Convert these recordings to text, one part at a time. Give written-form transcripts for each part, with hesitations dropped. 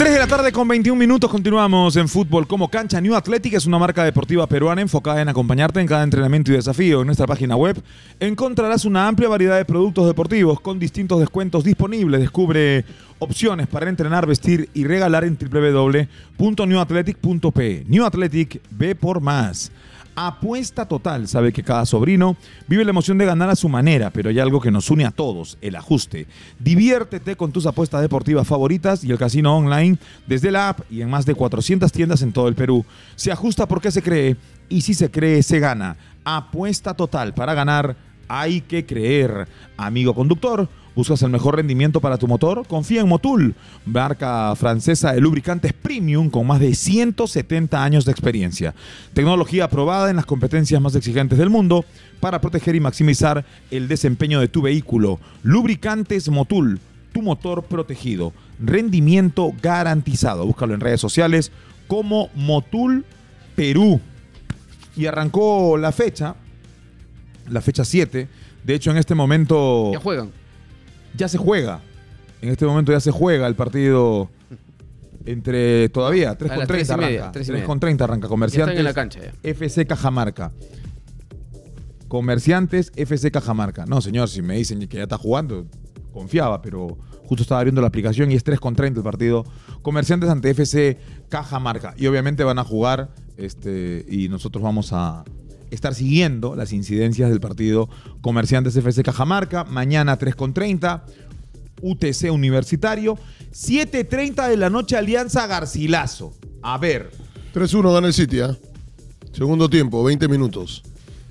3 de la tarde con 21 minutos, continuamos en Fútbol como Cancha. New Athletic es una marca deportiva peruana enfocada en acompañarte en cada entrenamiento y desafío. En nuestra página web encontrarás una amplia variedad de productos deportivos con distintos descuentos disponibles. Descubre opciones para entrenar, vestir y regalar en www.newathletic.pe. New Athletic, ve por más. Apuesta Total sabe que cada sobrino vive la emoción de ganar a su manera, pero hay algo que nos une a todos: el ajuste. Diviértete con tus apuestas deportivas favoritas y el casino online desde la app y en más de 400 tiendas en todo el Perú. Se ajusta porque se cree, y si se cree, se gana. Apuesta Total, para ganar hay que creer. Amigo conductor, ¿buscas el mejor rendimiento para tu motor? Confía en Motul, marca francesa de lubricantes premium con más de 170 años de experiencia. Tecnología aprobada en las competencias más exigentes del mundo para proteger y maximizar el desempeño de tu vehículo. Lubricantes Motul, tu motor protegido. Rendimiento garantizado. Búscalo en redes sociales como Motul Perú. Y arrancó la fecha 7. De hecho, en este momento... Ya juegan. Ya se juega. En este momento ya se juega el partido entre todavía 3:30 arranca. 3:30 arranca. Comerciantes Ya están en la cancha ya. FC Cajamarca. Comerciantes FC Cajamarca. No, señor, si me dicen que ya está jugando, confiaba, pero justo estaba abriendo la aplicación y es 3:30 el partido. Comerciantes ante FC Cajamarca. Y obviamente van a jugar y nosotros vamos a estar siguiendo las incidencias del partido Comerciantes FC Cajamarca. Mañana 3:30, UTC Universitario. 7:30 de la noche, Alianza Garcilaso. A ver. 3-1 gana el City, ¿eh? Segundo tiempo, 20 minutos.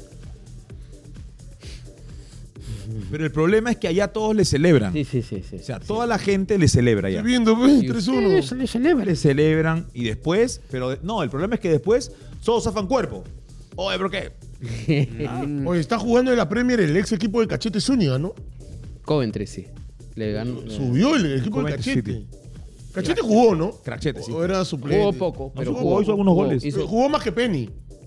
Pero el problema es que allá todos le celebran. Sí. O sea, toda la gente le celebra allá. Estoy viendo, pues, 3-1. Le celebra. Le celebran y después, pero no, el problema es que después todos zafan cuerpo. Oye, ¿pero qué? Oye, está jugando en la Premier el ex equipo de Cachete Zúñiga, ¿no? Coventry, sí. Le ganó. Subió el equipo de Coventry Cachete. City. Cachete jugó, ¿no? Crachete, sí. O era suplente. Jugó poco, pero jugó, hizo algunos goles. Pero jugó más que Penny.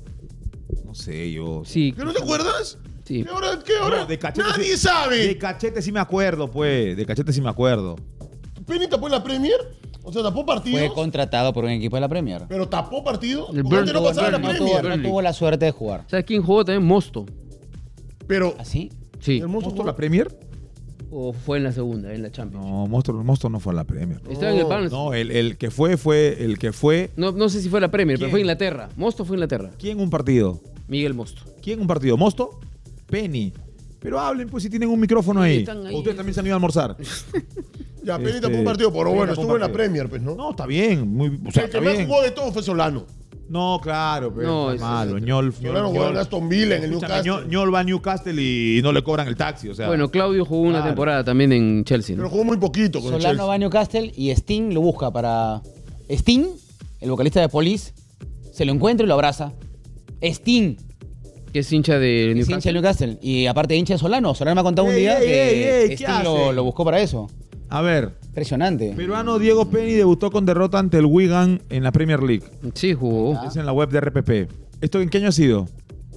No sé, yo... Sí. ¿Que no te acuerdas? Sí. ¿Qué hora? No, de Cachete Nadie sí, sabe. De Cachete sí me acuerdo, pues. De Cachete sí me acuerdo. ¿Penny tapó en la Premier? O sea, tapó partidos. Fue contratado por un equipo de la Premier. Pero tapó partidos. El Porque antes no Burn- pasaba en la Burn- Premier. No tuvo la suerte de jugar. ¿Sabes quién jugó también? Mosto. Pero. ¿Así? Sí. ¿El monstruo ¿Mosto la Premier? O fue en la segunda, en la Champions. No, Mosto no fue a la Premier. Estaba en el Barnes. No, el que fue el que fue... No sé si fue la Premier, ¿Quién? pero fue Inglaterra. Mosto fue Inglaterra. ¿Quién un partido? Miguel Mosto. ¿Quién un partido? ¿Mosto? Penny. Pero hablen, pues, si tienen un micrófono Sí, ahí. están ahí. ¿O ustedes también se han ido a almorzar? Ya, Penny tapó un partido, pero Penny bueno, tapó un estuvo en la partido. Premier, pues, ¿no? No, está bien. O sea, El que está más bien. jugó de todo fue Solano. No, claro, pero No, es es- malo. Solano jugó en Aston Villa, en el Escúchame, Newcastle. Ñol va a Newcastle y no le cobran el taxi, o sea. Bueno, Claudio jugó una Claro. temporada también en Chelsea, Pero ¿no? jugó muy poquito con el Solano Chelsea. va a Newcastle y Sting lo busca para... Sting, el vocalista de Police, se lo encuentra y lo abraza. Sting, Que es hincha de es hincha de Newcastle. Y aparte hincha de Solano. Solano me ha contado un Ey, día ey, que ey, ¿qué Sting hace? lo buscó para eso. A ver, Impresionante. peruano Diego Penny debutó con derrota ante el Wigan en la Premier League. Sí, jugó. Ah. Es en la web de RPP. ¿Esto en qué año ha sido?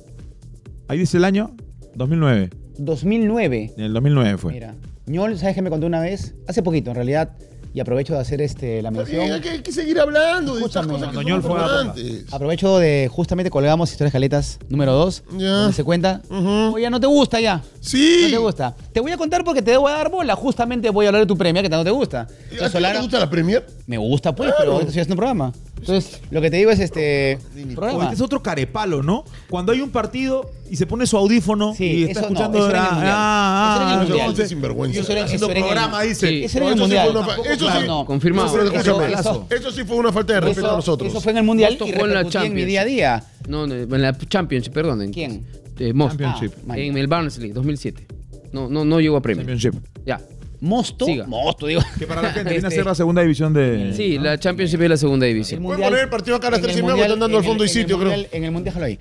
Ahí dice el año 2009. 2009. En el 2009 fue. Mira, Ñol, ¿sabes qué me contó una vez? Hace poquito, en realidad, y aprovecho de hacer la Está bien, mención. hay que seguir hablando de estas Escúchame. cosas que Cuando son Ñol fue a la importantes. Aprovecho de, justamente colgamos Historias Caletas número 2, Ya. donde se cuenta. Ujú. Oye, no te gusta ya. Sí. No te gusta. Te voy a contar porque te debo dar bola. Justamente voy a hablar de tu premio que tanto te gusta. ¿A ti Entonces, no Solano, te gusta la Premier? me gusta pues, Claro. pero ahorita estoy haciendo un programa. Entonces, lo que te digo es O programa. este es otro carepalo, ¿no? Cuando hay un partido y se pone su audífono Sí, y está eso no, escuchando... eso era en el Mundial. Eso era en el Eso Mundial. es de sinvergüenza. Eso era- Haciendo eso era en el- programa, dice. Sí. Eso era en el No, Mundial. sí fue una eso sí. No, confirmado. Pero escúchame, Eso- eso sí fue una falta de respeto a nosotros. Eso fue en el Mundial Mosto y jugó en la repercutí en mi Champions. día a día. No, en la Championship, perdón. ¿Quién? Mosto. Championship. En el Barnsley, 2007. No llegó a Premier. Championship. Ya. Mosto, Siga. digo. Que para la gente viene a ser la segunda división de... Sí, la Championship es la segunda El división. Pueden poner el partido acá a las en el 3:30 porque Mundial- están dando al en fondo y el sitio, creo. Mundial- En el Mundial, déjalo ahí.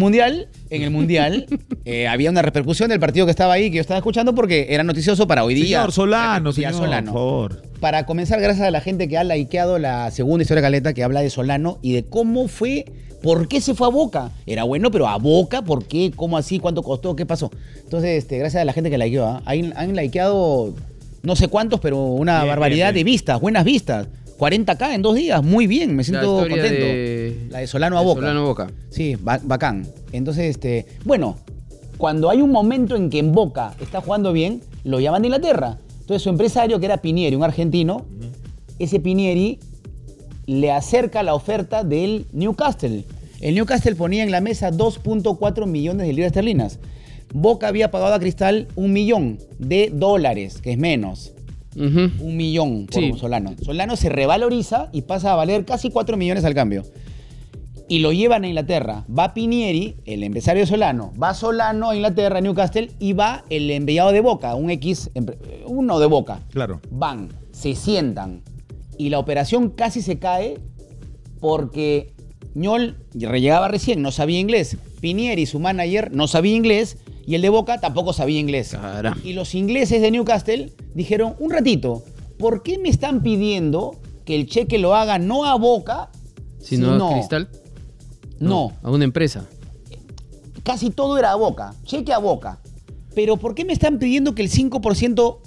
En el Mundial había una repercusión del partido que estaba ahí, que yo estaba escuchando porque era noticioso para hoy día. Señor Solano, Repercutía señor, Solano. por favor. Para comenzar, gracias a la gente que ha likeado la segunda historia caleta, que habla de Solano y de cómo fue, por qué se fue a Boca. Era bueno, pero a Boca, ¿por qué? ¿Cómo así? ¿Cuánto costó? ¿Qué pasó? Entonces, gracias a la gente que likeó, han likeado no sé cuántos, pero una Bien, barbaridad bien, bien. de vistas, buenas vistas. 40K en 2 días, muy bien, me siento historia contento. La de Solano a Boca. Solano a Boca. Sí, bacán. Entonces, bueno, cuando hay un momento en que en Boca está jugando bien, lo llaman de Inglaterra. Entonces su empresario, que era Pinieri, un argentino, ese Pinieri le acerca la oferta del Newcastle. El Newcastle ponía en la mesa 2.4 millones de libras esterlinas. Boca había pagado a Cristal $1 millón, que es menos. Ujú. 1 millón por Sí. Solano. Solano se revaloriza y pasa a valer casi 4 millones al cambio. Y lo llevan a Inglaterra. Va Pinieri, el empresario de Solano. Va Solano a Inglaterra, a Newcastle, y va el enviado de Boca, uno de Boca. Claro. Van, se sientan. Y la operación casi se cae porque Ñol llegaba recién, no sabía inglés. Pinieri, su manager, no sabía inglés. Y el de Boca tampoco sabía inglés. Caramba. Y los ingleses de Newcastle dijeron, un ratito, ¿por qué me están pidiendo que el cheque lo haga no a Boca, ¿Sino a Cristal? No, A una empresa. casi todo era a Boca, cheque a Boca. Pero ¿por qué me están pidiendo que el 5%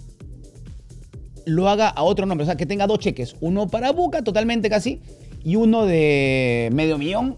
lo haga a otro nombre? O sea, que tenga 2 cheques, uno para Boca totalmente casi y uno de $500,000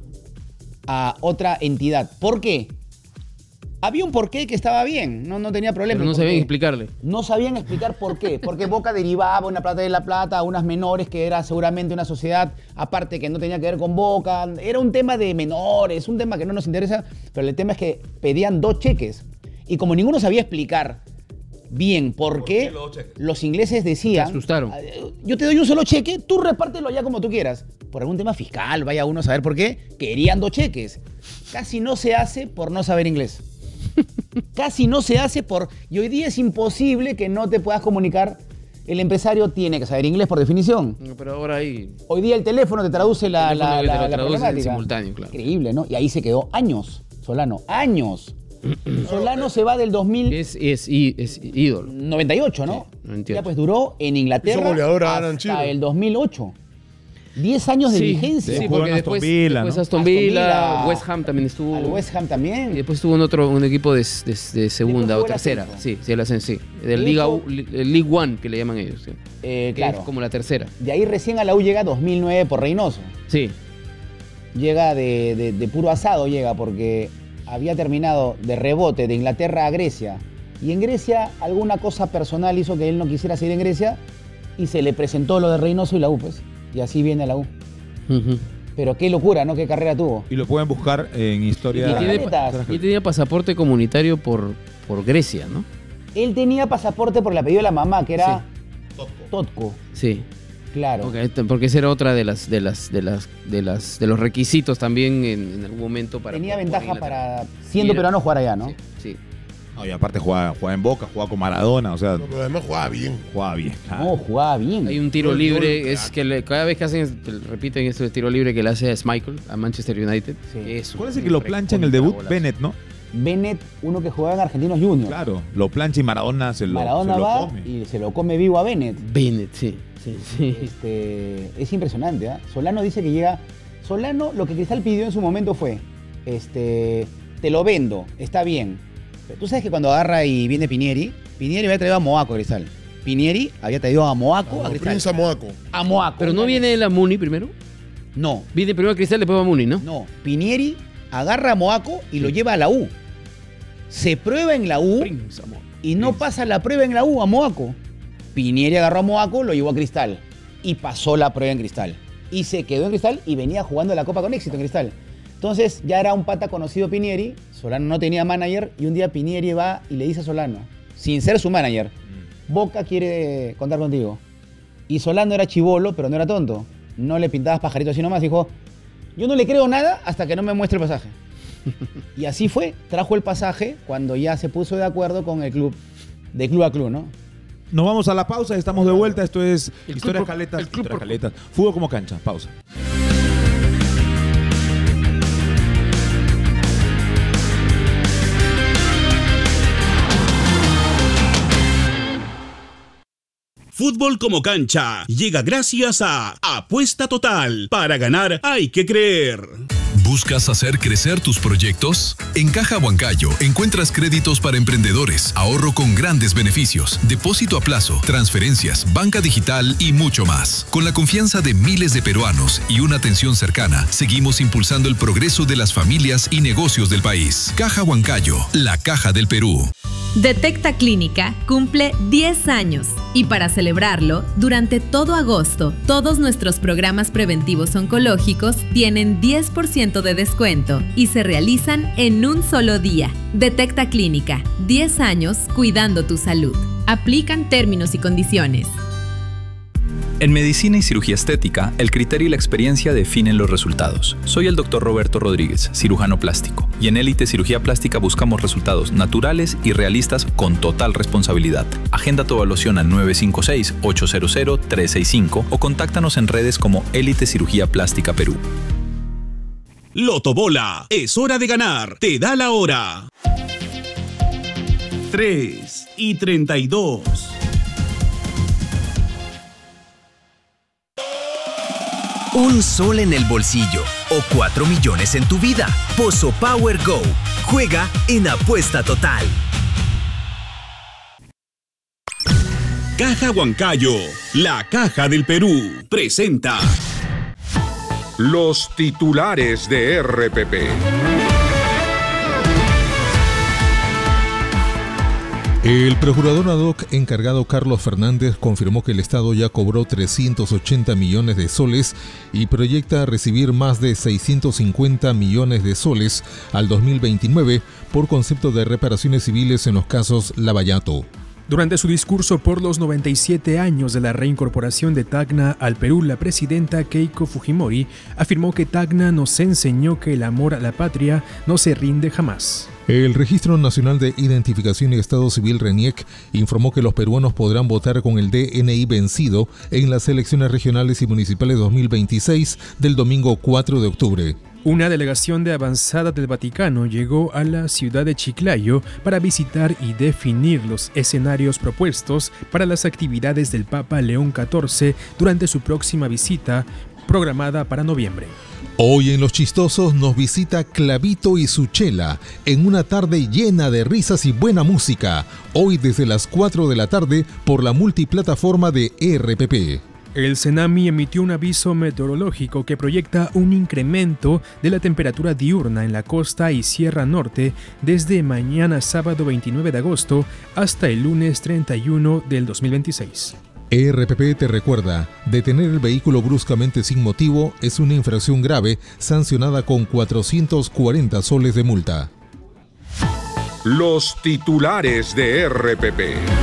a otra entidad. ¿Por qué? Había un porqué que estaba bien, no tenía problema. Pero no ¿Por sabían qué? explicarle. No sabían explicar por qué. Porque Boca derivaba una plata de La Plata a unas menores que era seguramente una sociedad aparte que no tenía que ver con Boca. Era un tema de menores, un tema que no nos interesa, pero el tema es que pedían 2 cheques. Y como ninguno sabía explicar bien por qué, los ingleses decían... Se asustaron. Yo te doy un solo cheque, tú repártelo allá como tú quieras. Por algún tema fiscal, vaya uno a saber por qué, querían 2 cheques. Casi no se hace por no saber inglés. Casi no se hace por... Y hoy día es imposible que no te puedas comunicar. El empresario tiene que saber inglés por definición. Pero ahora ahí... Hoy día el teléfono te traduce la El teléfono que te lo la traduce en problemática. simultáneo, claro. Increíble, ¿no? Y ahí se quedó años, Solano. ¡Años! Solano se va del 2098, Es ídolo. ¿no? Sí, 98. Ya pues duró en Inglaterra Hizo goleador a Alan hasta Shearer. el 2008. 10 años de vigencia. Sí, Jugó porque en Aston después, Villa, después ¿no? Aston Aston Villa, Villa. West Ham también estuvo. Al West Ham Y también. después estuvo en un equipo de segunda jugó o el tercera. ascenso. Sí, el ascenso, sí. Del De Liga hecho- el League One, que le llaman ellos. Sí. Que Claro. es como la tercera. De ahí recién a la U llega 2009 por Reynoso. Sí. Llega de puro asado, llega porque había terminado de rebote de Inglaterra a Grecia. Y en Grecia alguna cosa personal hizo que él no quisiera seguir en Grecia y se le presentó lo de Reynoso y la U, pues. Y así viene la U. Ujú. Pero qué locura, ¿no? Qué carrera tuvo. Y lo pueden buscar en historia. Y Y tiene, Caletas. y tenía pasaporte comunitario por Grecia, ¿no? Él tenía pasaporte por el apellido de la mamá, que era Totco. Sí. Claro. Porque esa era otra de los requisitos también en algún momento para Tenía poder ventaja jugar en Inglaterra. para, siendo Mira. peruano, jugar allá, ¿no? Sí, sí. No, y aparte jugaba en Boca, jugaba con Maradona, o sea, No, pero además jugaba bien. jugaba bien. No, jugaba bien. Hay un tiro Gol, libre, gol, es que cada vez que hacen, repiten esto de tiro libre que le hace a Schmeichel, a Manchester United. Sí. Que es ¿Cuál es un el que lo plancha en el debut? golazo. Bennett, ¿no? Bennett, uno que jugaba en Argentinos Juniors. Claro, lo plancha y Maradona se lo, Maradona se lo va come. y se lo come vivo a Bennett. Bennett, sí. Sí. Es impresionante, ¿ah? Solano dice que llega... Solano, lo que Cristal pidió en su momento fue, te lo vendo, está bien. Pero tú sabes que cuando agarra y viene Pinieri había traído a Moaco a Cristal. Pinieri había traído a Moaco a Como Cristal. Prince Amoaco. A Moaco. Pero no viene la Muni primero. No, Viene primero a Cristal, después va a Muni, ¿no? no. Pinieri agarra a Moaco y lo lleva a la U. Se prueba en la U Prince, amor. y no pasa la prueba en la U a Moaco. Pinieri agarró a Moaco, lo llevó a Cristal y pasó la prueba en Cristal. Y se quedó en Cristal y venía jugando la Copa con éxito en Cristal. Entonces ya era un pata conocido Pinieri, Solano no tenía manager y un día Pinieri va y le dice a Solano, sin ser su manager, Boca quiere contar contigo. Y Solano era chibolo, pero no era tonto. No le pintabas pajaritos así nomás, dijo, yo no le creo nada hasta que no me muestre el pasaje. Y así fue, trajo el pasaje cuando ya se puso de acuerdo con el club, de club a club, ¿no? Nos vamos a la pausa, estamos de vuelta. Esto es El Historias club- Caletas. el club- Historias Caletas. Fútbol como cancha. Pausa. Fútbol como cancha llega gracias a Apuesta Total. Para ganar hay que creer. ¿Buscas hacer crecer tus proyectos? En Caja Huancayo encuentras créditos para emprendedores, ahorro con grandes beneficios, depósito a plazo, transferencias, banca digital y mucho más. Con la confianza de miles de peruanos y una atención cercana, seguimos impulsando el progreso de las familias y negocios del país. Caja Huancayo, la caja del Perú. Detecta Clínica cumple 10 años y para celebrarlo, durante todo agosto, todos nuestros programas preventivos oncológicos tienen 10% de descuento y se realizan en un solo día. Detecta Clínica, 10 años cuidando tu salud. Aplican términos y condiciones. En medicina y cirugía estética, el criterio y la experiencia definen los resultados. Soy el Dr. Roberto Rodríguez, cirujano plástico, y en Élite Cirugía Plástica buscamos resultados naturales y realistas con total responsabilidad. Agenda tu evaluación al 956-800-365 o contáctanos en redes como Élite Cirugía Plástica Perú. Lotobola, es hora de ganar. Te da la hora. 3:32. Un sol en el bolsillo o 4 millones en tu vida. Pozo Power Go. Juega en Apuesta Total. Caja Huancayo, la caja del Perú, presenta los titulares de RPP. El procurador ad hoc encargado Carlos Fernández confirmó que el Estado ya cobró 380 millones de soles y proyecta recibir más de 650 millones de soles al 2029 por concepto de reparaciones civiles en los casos Lavallato. Durante su discurso por los 97 años de la reincorporación de Tacna al Perú, la presidenta Keiko Fujimori afirmó que Tacna nos enseñó que el amor a la patria no se rinde jamás. El Registro Nacional de Identificación y Estado Civil RENIEC informó que los peruanos podrán votar con el DNI vencido en las elecciones regionales y municipales 2026 del domingo 4 de octubre. Una delegación de avanzada del Vaticano llegó a la ciudad de Chiclayo para visitar y definir los escenarios propuestos para las actividades del Papa León XIV durante su próxima visita programada para noviembre. Hoy en Los Chistosos nos visita Clavito y su chela en una tarde llena de risas y buena música. Hoy desde las 4 de la tarde por la multiplataforma de RPP. El CENAMI emitió un aviso meteorológico que proyecta un incremento de la temperatura diurna en la costa y Sierra Norte desde mañana sábado 29 de agosto hasta el lunes 31 del 2026. RPP te recuerda, detener el vehículo bruscamente sin motivo es una infracción grave sancionada con 440 soles de multa. Los titulares de RPP.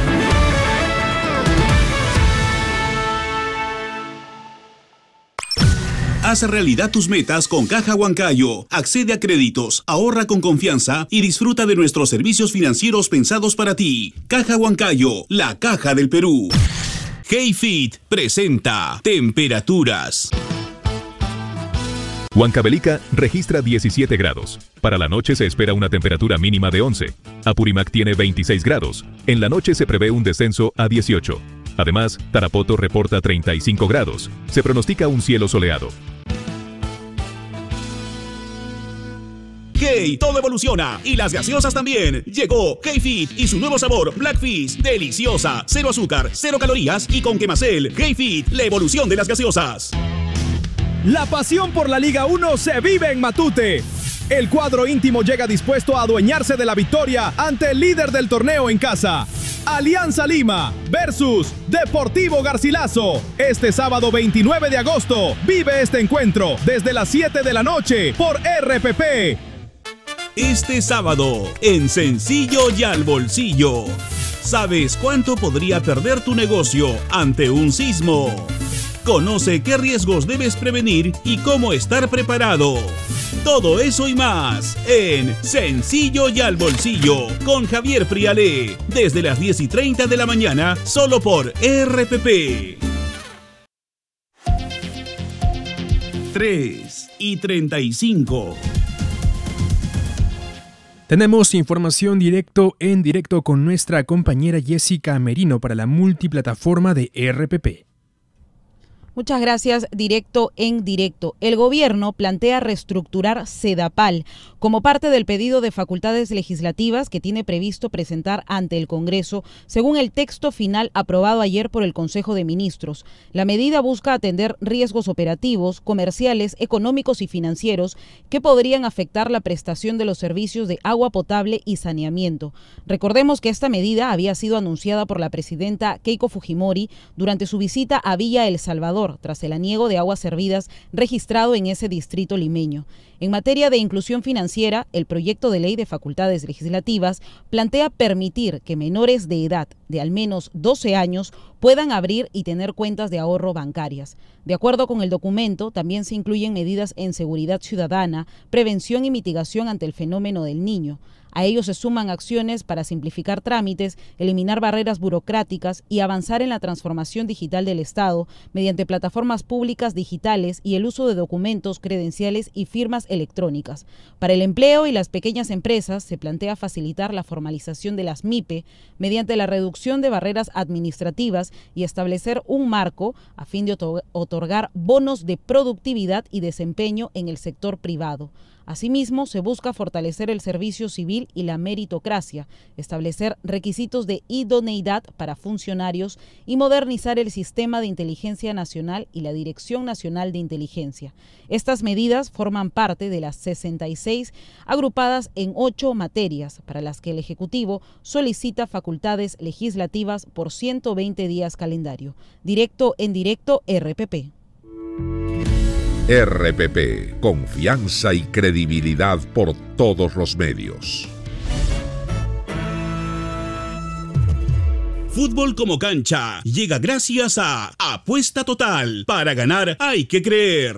Haz realidad tus metas con Caja Huancayo. Accede a créditos, ahorra con confianza y disfruta de nuestros servicios financieros pensados para ti. Caja Huancayo, la caja del Perú. Heyfit presenta temperaturas. Huancavelica registra 17 grados. Para la noche se espera una temperatura mínima de 11. Apurímac tiene 26 grados. En la noche se prevé un descenso a 18. Además, Tarapoto reporta 35 grados. Se pronostica un cielo soleado. Hey, todo evoluciona y las gaseosas también. Llegó Heyfit y su nuevo sabor Black Fizz, deliciosa, 0 azúcar, 0 calorías y con Quemacel. Heyfit, la evolución de las gaseosas. La pasión por la Liga 1 se vive en Matute. El cuadro íntimo llega dispuesto a adueñarse de la victoria ante el líder del torneo en casa. Alianza Lima versus Deportivo Garcilaso. Este sábado 29 de agosto, vive este encuentro desde las 7 de la noche por RPP. Este sábado, en Sencillo y al Bolsillo. ¿Sabes cuánto podría perder tu negocio ante un sismo? Conoce qué riesgos debes prevenir y cómo estar preparado. Todo eso y más en Sencillo y al Bolsillo con Javier Prialé. Desde las 10:30 de la mañana, solo por RPP. 3:35. Tenemos información en directo con nuestra compañera Jessica Merino para la multiplataforma de RPP. Muchas gracias. Directo en directo. El gobierno plantea reestructurar Sedapal como parte del pedido de facultades legislativas que tiene previsto presentar ante el Congreso, según el texto final aprobado ayer por el Consejo de Ministros. La medida busca atender riesgos operativos, comerciales, económicos y financieros que podrían afectar la prestación de los servicios de agua potable y saneamiento. Recordemos que esta medida había sido anunciada por la presidenta Keiko Fujimori durante su visita a Villa El Salvador, tras el aniego de aguas servidas registrado en ese distrito limeño. En materia de inclusión financiera, el proyecto de ley de facultades legislativas plantea permitir que menores de edad de al menos 12 años puedan abrir y tener cuentas de ahorro bancarias. De acuerdo con el documento, también se incluyen medidas en seguridad ciudadana, prevención y mitigación ante el fenómeno del Niño. A ello se suman acciones para simplificar trámites, eliminar barreras burocráticas y avanzar en la transformación digital del Estado mediante plataformas públicas digitales y el uso de documentos, credenciales y firmas electrónicas. Para el empleo y las pequeñas empresas se plantea facilitar la formalización de las MIPE mediante la reducción de barreras administrativas y establecer un marco a fin de otorgar bonos de productividad y desempeño en el sector privado. Asimismo, se busca fortalecer el servicio civil y la meritocracia, establecer requisitos de idoneidad para funcionarios y modernizar el sistema de inteligencia nacional y la Dirección Nacional de Inteligencia. Estas medidas forman parte de las 66 agrupadas en 8 materias para las que el Ejecutivo solicita facultades legislativas por 120 días calendario. Directo en directo, RPP. RPP, confianza y credibilidad por todos los medios. Fútbol como cancha llega gracias a Apuesta Total. Para ganar hay que creer.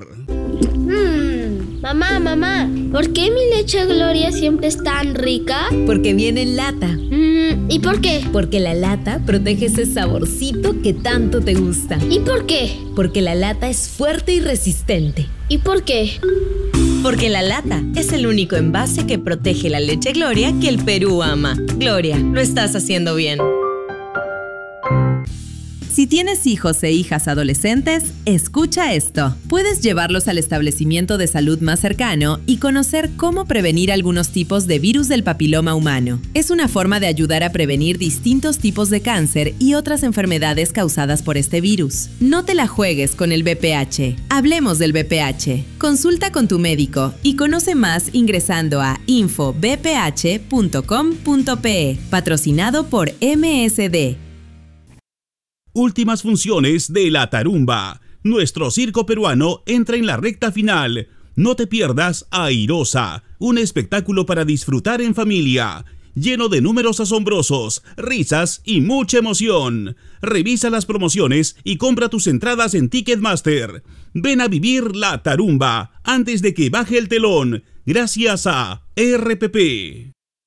Mamá, ¿por qué mi leche Gloria siempre es tan rica? Porque viene en lata. ¿Y por qué? Porque la lata protege ese saborcito que tanto te gusta. ¿Y por qué? Porque la lata es fuerte y resistente. ¿Y por qué? Porque la lata es el único envase que protege la leche Gloria que el Perú ama. Gloria, lo estás haciendo bien. Si tienes hijos e hijas adolescentes, escucha esto. Puedes llevarlos al establecimiento de salud más cercano y conocer cómo prevenir algunos tipos de virus del papiloma humano. Es una forma de ayudar a prevenir distintos tipos de cáncer y otras enfermedades causadas por este virus. No te la juegues con el VPH. Hablemos del VPH. Consulta con tu médico y conoce más ingresando a infovph.com.pe. Patrocinado por MSD. Últimas funciones de La Tarumba. Nuestro circo peruano entra en la recta final. No te pierdas Airosa, un espectáculo para disfrutar en familia, lleno de números asombrosos, risas y mucha emoción. Revisa las promociones y compra tus entradas en Ticketmaster. Ven a vivir La Tarumba antes de que baje el telón, gracias a RPP.